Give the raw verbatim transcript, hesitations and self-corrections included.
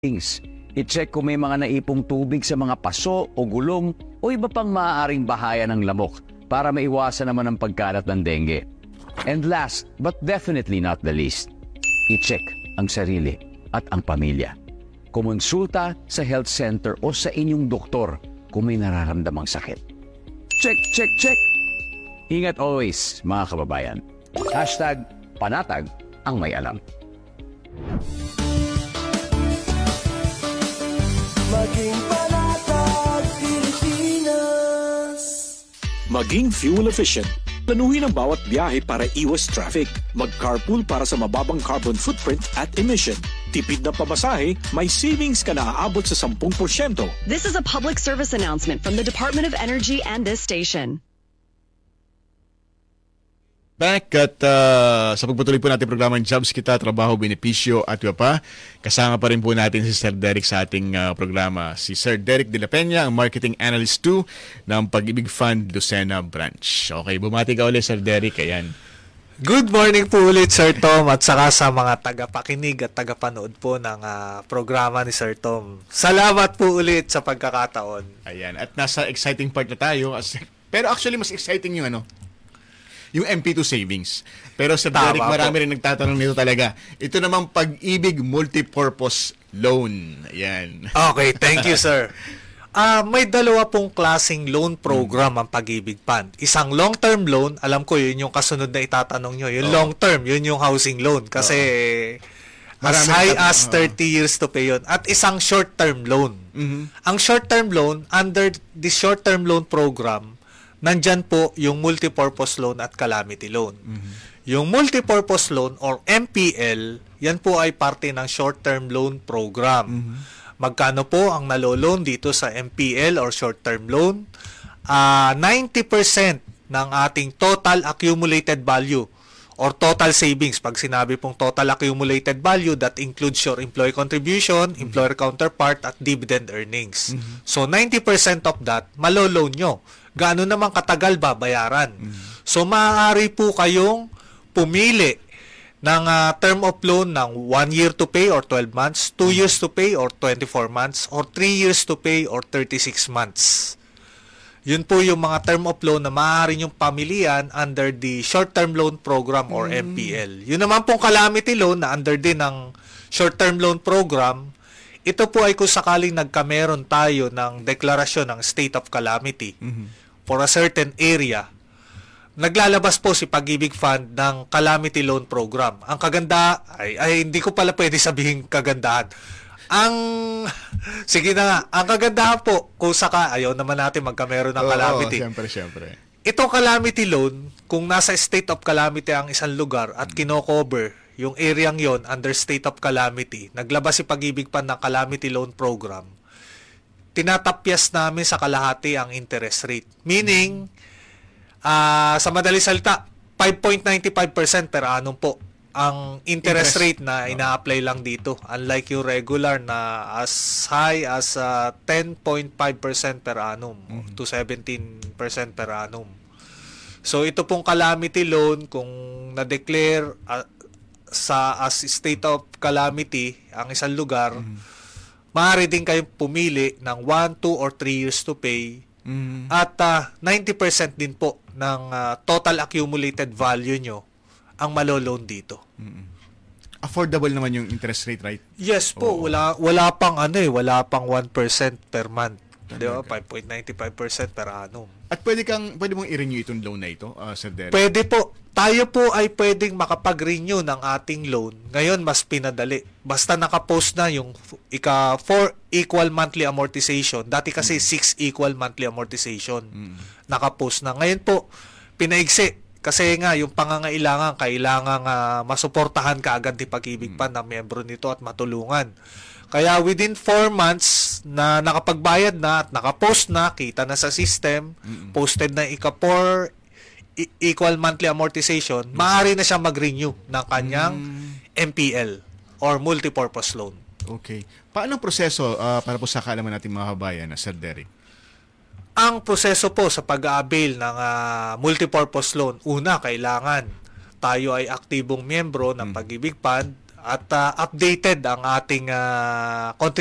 savings. I-check kung may mga naipong tubig sa mga paso o gulong o iba pang maaaring bahaya ng lamok para maiwasan naman ang pagkalat ng dengue. And last, but definitely not the least, i-check ang sarili at ang pamilya. Kumonsulta sa health center o sa inyong doktor kung may nararamdamang sakit. Check, check, check! Ingat always, mga kababayan. Hashtag panatag ang may alam. Maging panatag, Pilipinas. Maging fuel efficient. Planuhin ang bawat biyahe para iwas traffic. Mag-carpool para sa mababang carbon footprint at emission. Tipid na pamasahe, may savings ka na aabot sa ten percent. This is a public service announcement from the Department of Energy and this station. Back at uh, sa pagpatuloy po natin programang Jobs Kita, Trabaho, Benepisyo at iba pa. Kasama pa rin po natin si Sir Derek sa ating uh, programa. Si Sir Derek de la Peña, ang Marketing Analyst two ng Pag-ibig Fund Lucena Branch. Okay, bumati ka ulit, Sir Derek. Ayan. Good morning po ulit, Sir Tom, at saka sa mga tagapakinig at tagapanood po ng uh, programa ni Sir Tom. Salamat po ulit sa pagkakataon. Ayan, at nasa exciting part na tayo. Pero actually, mas exciting yung ano, yung M P two savings. Pero sa Derek, marami rin nagtatanong nito talaga. Ito namang Pag-ibig Multipurpose Loan. Ayan. Okay, thank you, sir. Uh, may dalawa pong klaseng loan program ang Pag-ibig Fund. Isang long-term loan, alam ko yun yung kasunod na itatanong nyo. Yung oh. long-term, yun yung housing loan. Kasi oh. as high as thirty years to pay yun. At isang short-term loan. Mm-hmm. Ang short-term loan, under the short-term loan program, nandyan po yung multipurpose loan at calamity loan. Mm-hmm. Yung multipurpose loan or M P L, yan po ay parte ng short-term loan program. Mm-hmm. Magkano po ang nalo-loan dito sa M P L or short-term loan? Uh, ninety percent ng ating total accumulated value or total savings. Pag sinabi pong total accumulated value, that includes your employee contribution, mm-hmm. employer counterpart, at dividend earnings. Mm-hmm. So, ninety percent of that, malo-loan nyo. Gaano naman katagal babayaran? Mm-hmm. So, maaari po kayong pumili ng uh, term of loan ng one year to pay or twelve months, two years to pay or twenty-four months, or three years to pay or thirty-six months. Yun po yung mga term of loan na maaari nyong pamilihan under the short-term loan program or mm-hmm. M P L. Yun naman pong calamity loan na under din ng short-term loan program. Ito po ay kung sakaling nagkameron tayo ng deklarasyon ng state of calamity mm-hmm. for a certain area, naglalabas po si Pag-ibig Fund ng calamity loan program. Ang kaganda, ay, ay hindi ko pala pwede sabihin kagandahan. Ang, sige na nga, ang kagandahan po, kung saka, ayaw naman natin magkameron ng calamity. Oo, siyempre, siyempre. Itong calamity loan, kung nasa state of calamity ang isang lugar at kino-cover yung areang yon under state of calamity, naglabas si Pag-ibig Fund ng calamity loan program, tinatapyas namin sa kalahati ang interest rate. Meaning, uh, sa madali salita, five point nine five percent per annum po ang interest, interest rate na ina-apply lang dito. Unlike yung regular na as high as uh, ten point five percent per annum mm-hmm. to seventeen percent per annum. So, ito pong calamity loan, kung na-declare uh, sa as state of calamity ang isang lugar, mm-hmm. maaari din kayong pumili ng one, two, or three years to pay. Mm-hmm. At uh, ninety percent din po ng uh, total accumulated value nyo ang malo-loan dito. Mm-hmm. Affordable naman yung interest rate, right? Yes po. Oh. Wala, wala pang ano eh. Wala pang one percent per month. Di ba? five point nine five percent per annum. At pwede kang pwede mong i-renew itong loan na ito, uh, Sir Derek? Pwede po. Tayo po ay pwedeng makapag-renew ng ating loan. Ngayon, mas pinadali. Basta nakapost na yung ika four equal monthly amortization. Dati kasi mm. six equal monthly amortization. Mm. Nakapost na. Ngayon po, pinaigsi. Kasi nga, yung pangangailangan, kailangan uh, masuportahan ka agad ni Pag-ibig Fund na miyembro nito at matulungan. Kaya within four months na nakapagbayad na at nakapost na, kita na sa system, mm-hmm. posted na ika four e- equal monthly amortization, yes. maaari na siya mag-renew ng kanyang mm-hmm. M P L or multipurpose loan. Okay. Paano ang proseso uh, para po sa kaalaman natin mga kabayan, na Sir Derek? Ang proseso po sa pag-a-avail ng uh, multipurpose loan, una, kailangan tayo ay aktibong miyembro ng mm-hmm. Pag-ibig Fund. at ah, updated ang ating uh,